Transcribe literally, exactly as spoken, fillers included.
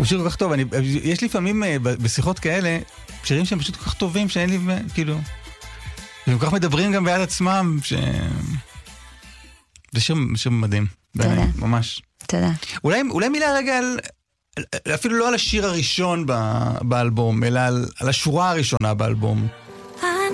הוא שיר כל כך טוב, אני, יש לפעמים בשיחות כאלה, שירים שהם פשוט כל כך טובים, שאין לי, כאילו, הם כל כך מדברים גם ביד עצמם, ש... זה שיר, שיר מדהים, בעיניי, ממש. תודה. אולי, אולי מילה רגע על, אפילו לא על השיר הראשון באלבום, אלא על, על השורה הראשונה באלבום.